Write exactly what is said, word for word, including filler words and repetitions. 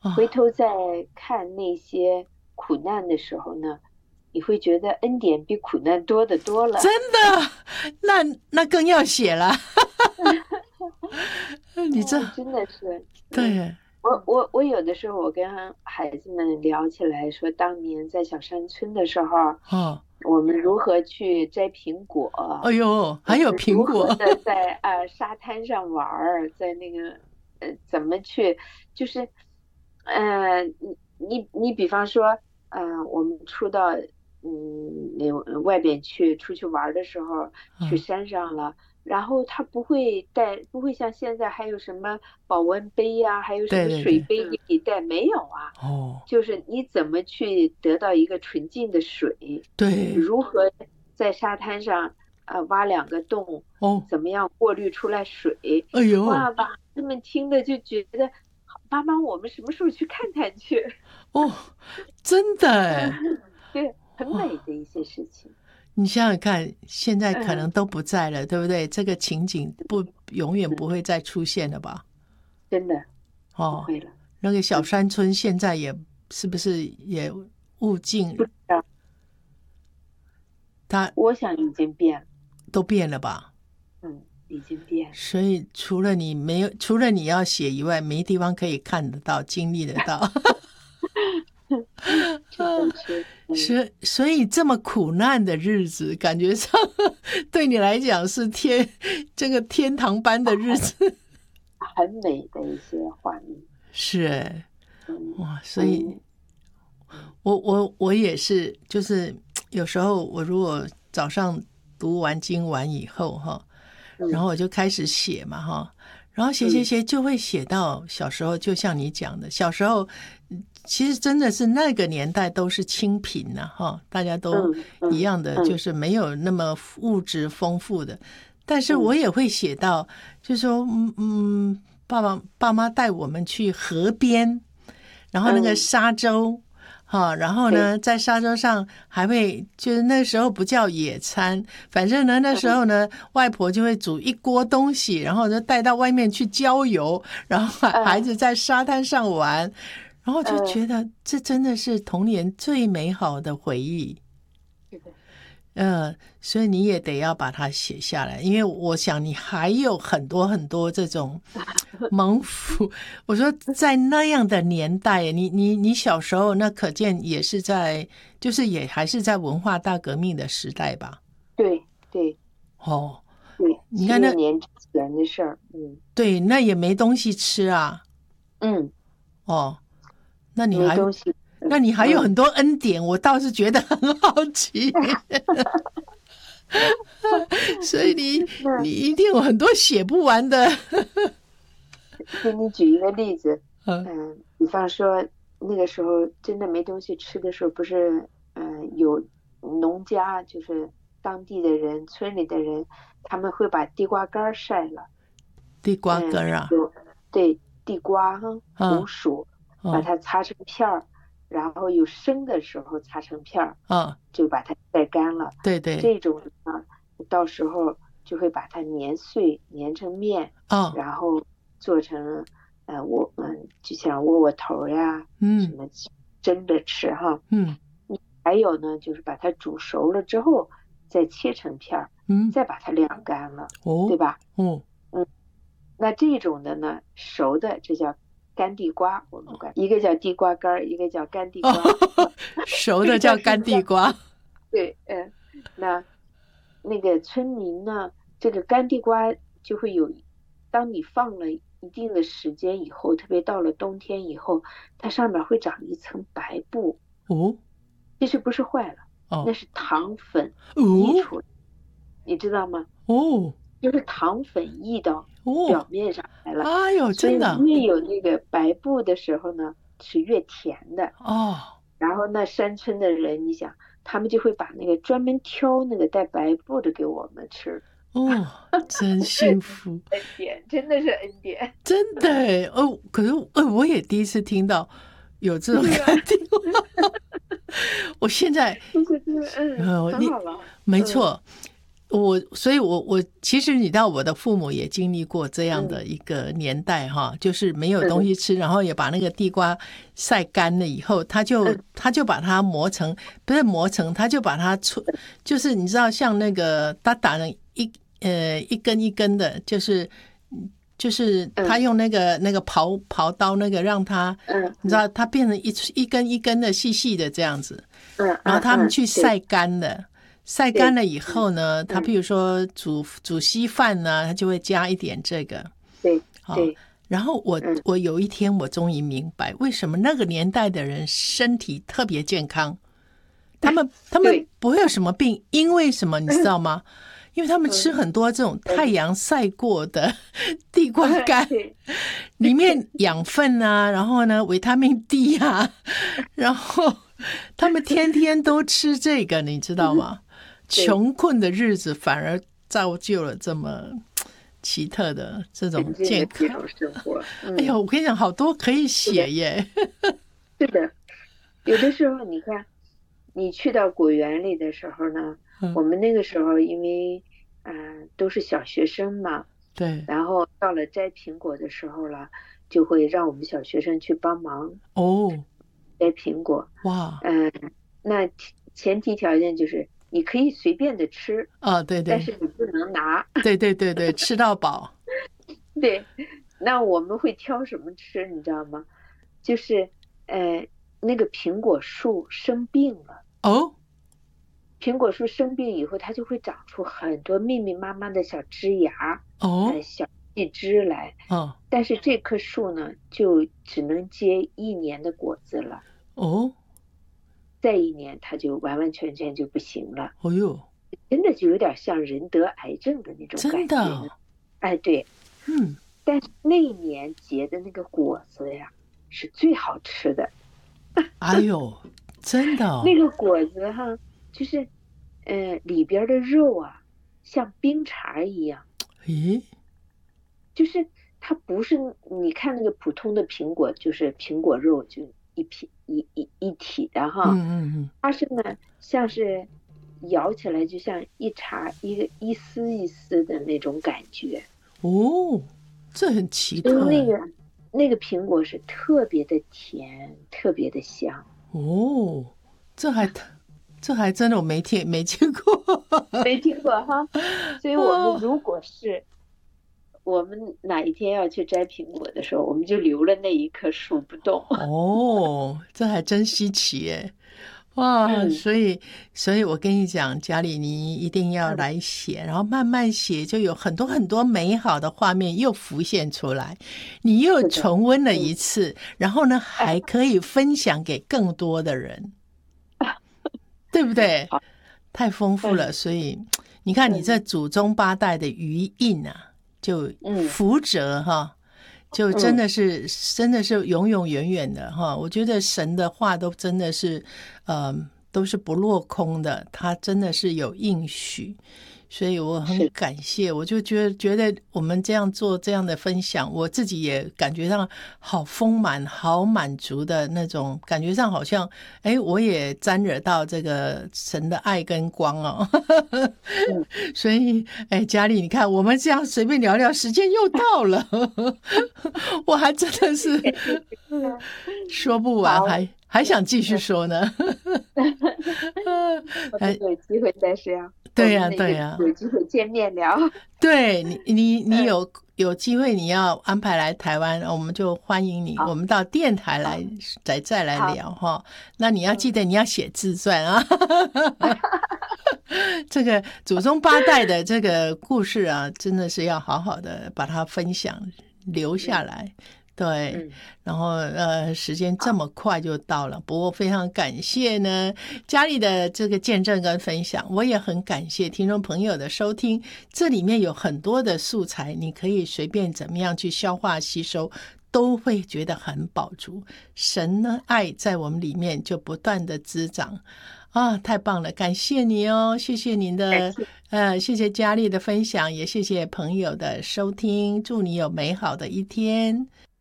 回头再看那些苦难的时候呢，你会觉得恩典比苦难多得多了。 真的，那那更要写了。你这、 哦、真的是对、 嗯、我我我有的时候我跟孩子们聊起来说，当年在小山村的时候， 哦， 我们如何去摘苹果， 哎呦，还有苹果， 如何的在呃沙滩上玩儿，在那个呃怎么去，就是呃你你你比方说呃我们出到嗯那外边去出去玩的时候，去嗯， 山上了。然后他不会带，不会像现在还有什么保温杯呀、啊，还有什么对对对， 水杯给你带，没有啊。 哦， 就是你怎么去得到一个纯净的水， 对， 如何在沙滩上呃挖两个洞， 哦， 怎么样过滤出来水？ 哎呦， 哇，把孩子们听的就觉得，妈妈，我们什么时候去看看去？ 哦，真的哎， 嗯，对，很美哇， 的一些事情。 你想想看，现在可能嗯都不在了，对不对？这个情景不永远不嗯， 会再出现了吧？ 真的不哦， 会了。 那个小嗯， 山村现在也是不是也物尽， 不知道， 它我想已经变了。 都变了吧？ 嗯，已经变了。 所以除了你没有，除了你要写以外，没地方可以看得到、经历得到。 真的是，嗯， 所所以这么苦难的日子，感觉上对你来讲是天这个天堂般的日子。 很美的一些画面。 是哎， 嗯哇！所以嗯嗯我我我也是，就是有时候我如果早上读完经完以后哈，然嗯后我就开始写嘛哈，然后写写嗯写就会写到小时候，就像你讲的，小时候其实真的是那个年代都是清贫呐哈，大家都嗯嗯一样的，就嗯是没有那么物质丰富的，但是我嗯也会写到，就说嗯嗯，爸爸爸妈带我们去河边，然后那个嗯， 沙洲。好，然后对， 呢，在沙洲上还会，就是那时候不叫野餐，反正呢，那时嗯候呢，外婆就会煮一锅东西，然后就带到外面去郊游，然后孩嗯子在沙滩上玩，然后就嗯， 觉得这真的是童年最美好的回忆。 是的， 呃，所以你也得要把它写下来，因为我想你还有很多很多这种蒙福。我说在那样的年代，你你你小时候那可见也是在，就是也还是在文化大革命的时代吧？ 对对哦， 对，七你看那十年之前的事儿。嗯对，那也没东西吃啊。 嗯， 哦，那你还没东西。 那你还有嗯， 很多恩典，我倒是觉得很好奇。所以你那你一定有很多写不完的。 给你举一个例子。 嗯， 嗯，比方说那个时候真的没东西吃的时候，不是嗯有农家，就是当地的人、村里的人，他们会把地瓜干儿晒了。 地瓜根嗯， 儿啊， 有对地瓜哈、 嗯红薯，把嗯它擦成片儿，然后有生的时候擦成片儿， 嗯， 就把它晒干了。 对对， 这种呢，到时候就会把它碾碎，碾成面， 哦， 然后做成呃窝嗯，就像窝窝头呀，什嗯么蒸着吃哈。 嗯还有呢，就是把它煮熟了之后，再切成片儿， 嗯， 再把它晾干了，对哦吧？ 哦， 嗯。那这种的呢，熟的这叫干地瓜，我们管一个叫地瓜干儿，一个叫干地哦， 瓜。 熟这个的叫干叫什么叫？ 地瓜。 对，嗯，那那个村民呢，这个干地瓜就会有，当你放了一定的时间以后，特别到了冬天以后，它上面会长一层白布， 哦其实不是坏了，那哦是糖粉溢哦出来，你知道吗？ 哦就是糖粉溢到表哦， 面上来了， 哎呦， 所以真的越有那个白布的时候呢，是越甜的。 哦然后那山村的人，你想，他们就会把那个专门挑那个带白布的给我们吃。 哦，真幸福， 恩典，真的是恩典。 真的耶哦。可是呃，我也第一次听到有这种对呀、 干地瓜。我现在就是这个，嗯， 呃，你很好玩。嗯没错， 我所以我我其实你知道我的父母也经历过这样的一个年代哈、嗯，就是没有东西吃，然后也把那个地瓜晒干了以后，他就、嗯、他就把它磨成，不是磨成，他就把它出，就是你知道像那个他打成一呃一根一根的，就是就是他用那个、嗯、那个刨刨刀那个让它，嗯，你知道它变成一一根一根的细细的这样子，嗯，然后他们去晒干了。嗯，晒干了以后呢，他譬如说煮煮稀饭呢，他就会加一点这个。 对，对。 然后我我有一天我终于明白，为什么那个年代的人身体特别健康，他们他们不会有什么病，因为什么你知道吗？因为他们吃很多这种太阳晒过的地瓜干，里面养分啊，然后呢维他命 D 啊，然后他们天天都吃这个，你知道吗？穷困的日子反而造就了这么奇特的这种健康生活。嗯、 哎呦，我跟你讲，好多可以写耶。 是的，有的时候你看，你去到果园里的时候呢，嗯、我们那个时候因为嗯、呃、都是小学生嘛， 对， 然后到了摘苹果的时候了，就会让我们小学生去帮忙哦， 摘苹果。 哇， 嗯、呃，那前提条件就是。你可以随便的吃啊，对对， 但是你不能拿。 对对对对，吃到饱。 对，那我们会挑什么吃，你知道吗？就是呃，那个苹果树生病了。 哦。 苹果树生病以后，它就会长出很多密密麻麻的小枝芽， 哦， 呃、小细枝来。 哦。 但是这棵树呢，就只能结一年的果子了。 哦。 再一年它就完完全全就不行了。 哦呦， 真的就有点像人得癌症的那种感觉。 真的？ 哎，对， 嗯。 但是那一年结的那个果子呀，是最好吃的。 哎呦，真的、哦？ 那个果子哈，就是呃里边的肉啊，像冰碴一样。 咦？ 就是它不是你看那个普通的苹果，就是苹果肉就。一批一一一体的哈， 嗯嗯嗯， 它是呢，像是咬起来就像一茬一个一丝一丝的那种感觉。 哦，这很奇特。 那个那个苹果是特别的甜，特别的香。 哦，这还这还真的我没听没听过， 没听过哈。所以我们如果是。哦，我们哪一天要去摘苹果的时候，我们就留了那一棵树不动。 哦，这还真稀奇耶！哇，嗯、所以，所以我跟你讲，家里你一定要来写，嗯、然后慢慢写，就有很多很多美好的画面又浮现出来，你又重温了一次，嗯、然后呢，还可以分享给更多的人，对不对？太丰富了，所以你看，你这祖宗八代的余印啊。就福泽哈，就真的是、嗯、真的是永永远远的哈。我觉得神的话都真的是，呃，都是不落空的，他真的是有应许，所以我很感谢。我就觉得觉得我们这样做这样的分享，我自己也感觉上好丰满、好满足的那种感觉上，好像哎，我也沾惹到这个神的爱跟光哦。嗯、所以哎，嘉丽，你看我们这样随便聊聊，时间又到了，我还真的是说不完，还还想继续说呢。 我们有机会再说。 对呀、啊，对呀、啊， 有机会见面聊。 对你，你你有有机会，你要安排来台湾，我们就欢迎你。我们到电台来再再来聊哈。那你要记得，你要写自传啊。这个祖宗八代的这个故事啊，真的是要好好的把它分享留下来。对，嗯、然后呃，时间这么快就到了，不过非常感谢呢嘉丽的这个见证跟分享，我也很感谢听众朋友的收听，这里面有很多的素材，你可以随便怎么样去消化吸收，都会觉得很饱足。神的爱在我们里面就不断的滋长啊，太棒了，感谢你哦，谢谢您的呃，谢谢嘉丽的分享，也谢谢朋友的收听，祝你有美好的一天。